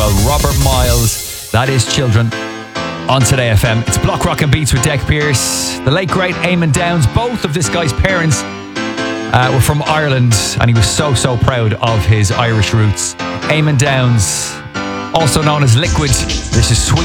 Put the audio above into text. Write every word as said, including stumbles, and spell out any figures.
well. Robert Miles, that is Children, on Today F M. It's Block Rock and Beats with Deck Pierce. The late great Eamon Downs, both of this guy's parents uh, were from Ireland, and he was so, so proud of his Irish roots. Eamon Downs, also known as Liquid. This is Sweet